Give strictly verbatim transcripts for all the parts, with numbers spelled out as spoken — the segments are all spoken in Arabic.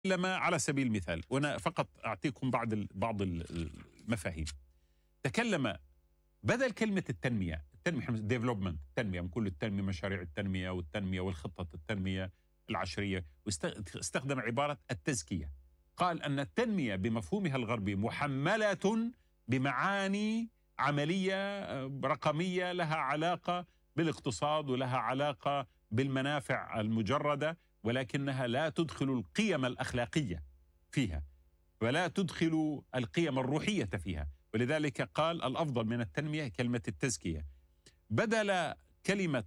لما على سبيل المثال، وأنا فقط أعطيكم بعض بعض المفاهيم. تكلم بدل كلمة التنمية، التنمية ديفلوبمنت، التنمية، بنقول التنمية، مشاريع التنمية والتنمية والخطة التنمية العشرية، واستخدم عبارة التزكية. قال أن التنمية بمفهومها الغربي محملة بمعاني عملية رقمية لها علاقة بالاقتصاد ولها علاقة بالمنافع المجردة، ولكنها لا تدخل القيم الأخلاقية فيها ولا تدخل القيم الروحية فيها. ولذلك قال الأفضل من التنمية كلمة التزكية. بدل كلمة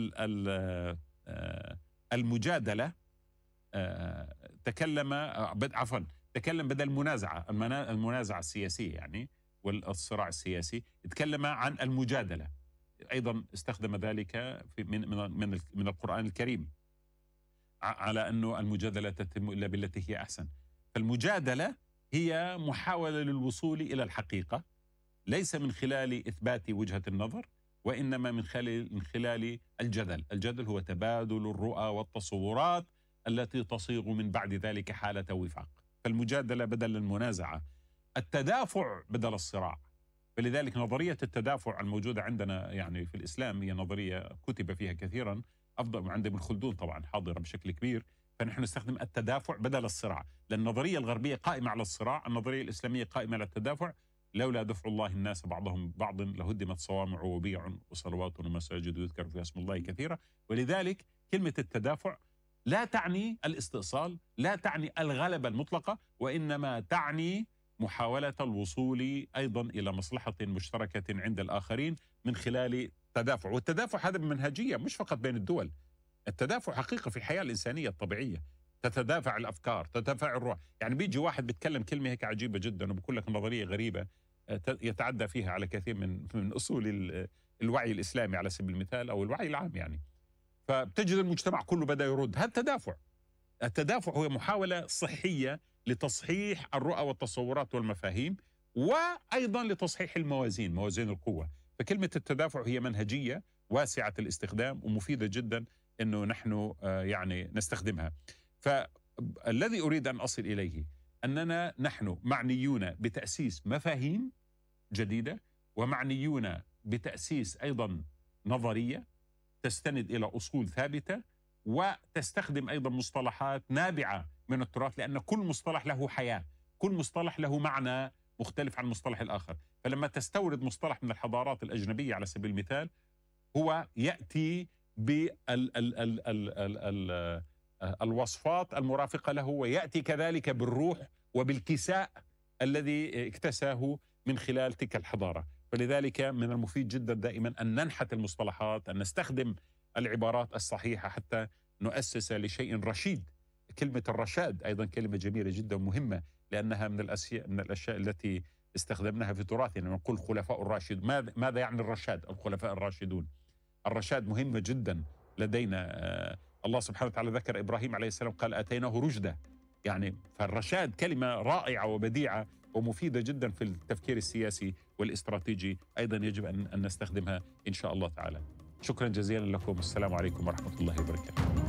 المجادلة تكلم عفوا تكلم بدل المنازعة المنازعة السياسية يعني والصراع السياسي، تكلم عن المجادلة. أيضا استخدم ذلك في من من من القرآن الكريم على أنه المجادلة تتم إلا بالتي هي أحسن. فالمجادلة هي محاولة للوصول إلى الحقيقة، ليس من خلال إثبات وجهة النظر، وإنما من خلال من خلال الجدل. الجدل هو تبادل الرؤى والتصورات التي تصيغ من بعد ذلك حالة وفاق. فالمجادلة بدل المنازعة، التدافع بدل الصراع. فلذلك نظرية التدافع الموجودة عندنا يعني في الإسلام هي نظرية كتب فيها كثيرا، أفضل عند ابن خلدون طبعا حاضرة بشكل كبير. فنحن نستخدم التدافع بدل الصراع، لأن النظرية الغربية قائمة على الصراع، النظرية الإسلامية قائمة على التدافع. لولا دفع الله الناس بعضهم بعض لهدمت صوامع وبيع وصلوات ومساجد يذكر فيها اسم الله كثيرا. ولذلك كلمة التدافع لا تعني الاستئصال، لا تعني الغلبة المطلقة، وإنما تعني محاولة الوصول أيضا إلى مصلحة مشتركة عند الآخرين من خلال تدافع. والتدافع هذا بمنهجية مش فقط بين الدول، التدافع حقيقة في الحياة الإنسانية الطبيعية. تتدافع الأفكار، تتدافع الروح. يعني بيجي واحد بيتكلم كلمة هيك عجيبة جدا وبقول لك نظرية غريبة يتعدى فيها على كثير من من أصول الوعي الإسلامي على سبيل المثال أو الوعي العام يعني، فبتجد المجتمع كله بدأ يرد. هذا التدافع. التدافع هو محاولة صحية لتصحيح الرؤى والتصورات والمفاهيم، وأيضا لتصحيح الموازين، موازين القوة. فكلمة التدافع هي منهجية واسعة الاستخدام ومفيدة جدا أنه نحن يعني نستخدمها. فالذي أريد أن أصل إليه أننا نحن معنيون بتأسيس مفاهيم جديدة، ومعنيون بتأسيس أيضا نظرية تستند إلى أصول ثابتة، وتستخدم أيضا مصطلحات نابعة من التراث، لأن كل مصطلح له حياة، كل مصطلح له معنى مختلف عن المصطلح الآخر. فلما تستورد مصطلح من الحضارات الأجنبية على سبيل المثال، هو يأتي بالوصفات المرافقة له، ويأتي كذلك بالروح وبالكساء الذي اكتساه من خلال تلك الحضارة. فلذلك من المفيد جدا دائما أن ننحت المصطلحات، أن نستخدم العبارات الصحيحة حتى نؤسس لشيء رشيد. كلمة الرشاد أيضا كلمة جميلة جدا ومهمة، لأنها من الأشياء من الأشياء التي استخدمناها في تراثنا. نقول خلفاء الراشد، ماذا ماذا يعني الرشاد؟ الخلفاء الراشدون. الرشاد مهمة جدا لدينا. آه الله سبحانه وتعالى ذكر إبراهيم عليه السلام قال آتيناه رشدا، يعني فالرشاد كلمة رائعة وبديعة ومفيدة جدا في التفكير السياسي والاستراتيجي، أيضا يجب أن نستخدمها إن شاء الله تعالى. شكرا جزيلا لكم، السلام عليكم ورحمة الله وبركاته.